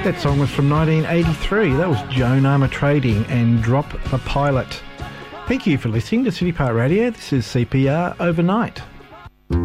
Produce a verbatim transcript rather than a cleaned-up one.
That song was from nineteen eighty-three. That was Joan Armatrading and Drop the Pilot. Thank you for listening to City Park Radio. This is C P R Overnight.